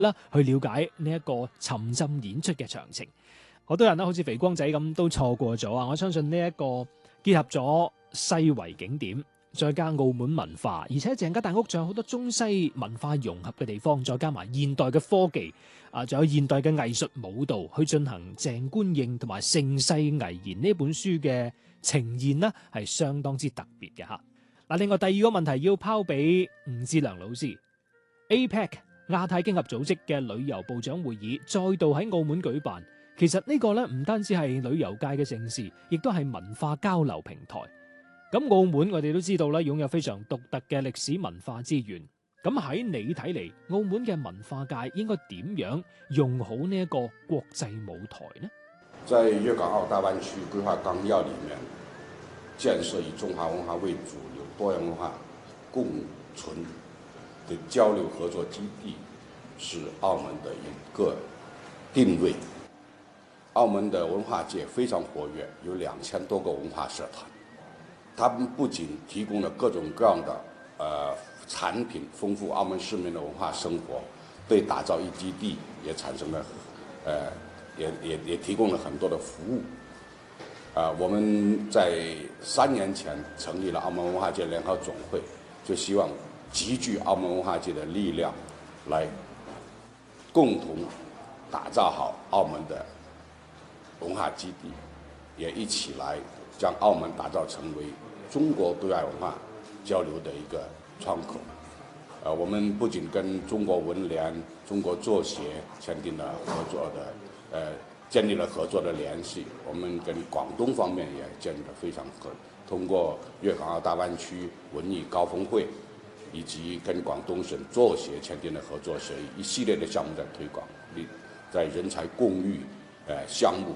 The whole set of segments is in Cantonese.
啦，去了解呢一個沉浸演出嘅詳情。好多人啦，好似肥光仔咁都錯過咗啊！我相信呢一個結合咗西維景點，再加澳門文化，而且鄭家大屋仲有好多中西文化融合嘅地方，再加埋現代嘅科技啊，仲有現代嘅藝術舞蹈去進行鄭觀應同埋盛世危言呢本書嘅呈現呢，係相當之特別嘅吓。嗱，另外第二個問題要拋俾吳志良老師。APEC 亞太經合組織嘅旅遊部長會議再度喺澳門舉辦，其實呢個咧唔單止係旅遊界嘅盛事，亦都係文化交流平台。咁澳門我哋都知道啦，擁有非常獨特嘅歷史文化資源。咁喺你睇嚟，澳門嘅文化界應該點樣用好呢一個國際舞台呢？ 在粵港澳大灣區規劃綱要裡面，建設以中華文化為主，有多元文化共存的交流合作基地，是澳門的一個定位。澳門的文化界非常活躍，有2000多個文化社團，他們不僅提供了各種各樣的產品，豐富澳門市民的文化生活，對打造一基地也產生了也提供了很多的服務。我們在3年前成立了澳門文化界聯合總會，就希望集聚澳門文化界的力量，來共同打造好澳門的文化基地，也一起來將澳門打造成為中國對外文化交流的一個窗口。我們不僅跟中國文聯、中國作協簽訂了合作的，建立了合作的聯繫。我們跟廣東方面也建立了非常通過粵港澳大灣區文藝高峰會，以及跟廣東省作協簽訂了合作協議，一系列的項目在推廣，在人才共育項目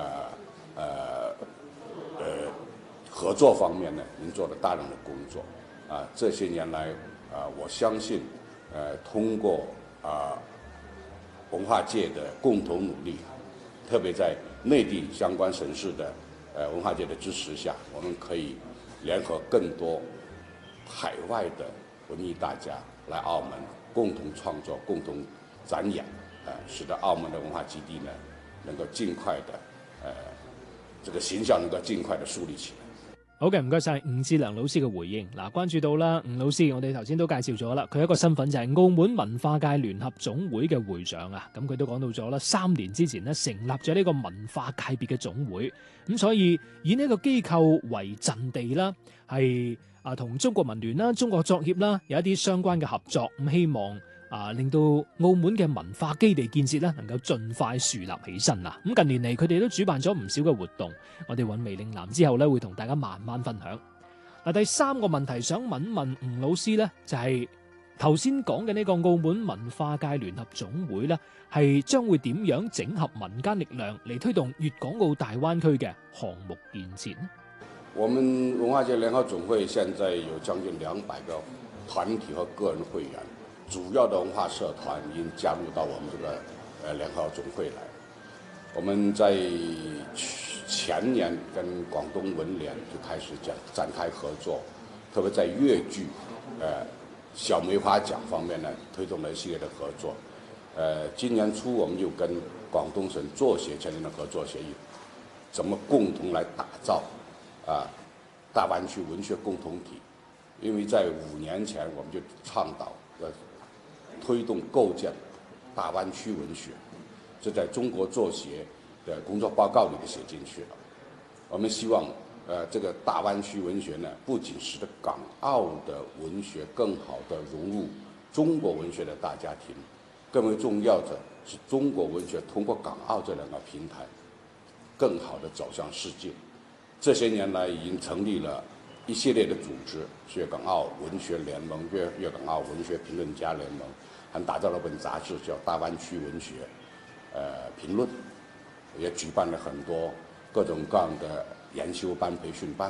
合作方面呢，已經做了大量的工作。這些年來，我相信，通過文化界的共同努力，特別在內地相關省市的文化界的支持下，我們可以聯合更多海外的文藝大家來澳門，共同創作、共同展演，使得澳門的文化基地呢，能夠盡快的，這個形象能夠盡快的樹立起來。 好嘅，唔該晒吳志良老師嘅回應。嗱，關注到啦，吳老師，我哋頭先都介紹咗啦，佢一個身份就係澳門文化界聯合總會嘅會長啊。咁佢都講到咗啦，3年之前呢，成立咗呢個文化界別嘅總會，咁所以以呢個機構為陣地啦，係同中國文聯啦、中國作協啦有一啲相關嘅合作，咁希望令到澳門嘅文化基地建設咧能夠盡快樹立起身啦。咁近年嚟佢哋都主辦咗唔少嘅活動，我哋揾微嶺南之後咧會同大家慢慢分享。嗱，第3個問題想問問吳老師咧，就係頭先講嘅呢個澳門文化界聯合總會咧，係將會點樣整合民間力量嚟推動粵港澳大灣區嘅項目建設呢？ 我們文化界聯合總會現在有將近200個團體和個人會員。主要的文化社團已經加入到我們這個聯合總會來。我們在前年跟廣東文聯就開始展開合作，特別在粵劇小梅花獎方面呢，推動了一系列的合作。今年初我們又跟廣東省作協簽訂了合作協議，怎麼共同來打造大灣區文學共同體？因為在5年前我們就倡導推動構建大灣區文學，這在中國作協的工作報告裏面寫進去了。我們希望，這個大灣區文學呢，不僅使得港澳的文學更好地融入中國文學的大家庭，更為重要的是中國文學通過港澳這2個平台，更好地走向世界。這些年來已經成立了一系列的組織，粵港澳文學聯盟、粵港澳文學評論家聯盟，還打造了本雜誌叫《大灣區文學評論》，也舉辦了很多各種各樣的研修班、培訓班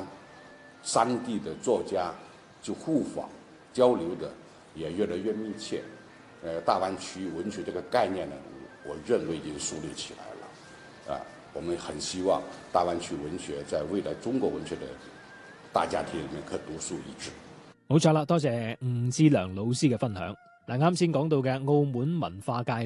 ，3地的作家就互訪交流的也越來越密切。大灣區文學這個概念呢，我認為已經樹立起來了。我們很希望大灣區文學在未來中國文學的大家庭裏面可獨樹一幟。 冇錯啦，多謝吳志良老師嘅分享。 嗱，啱先講到嘅澳門文化界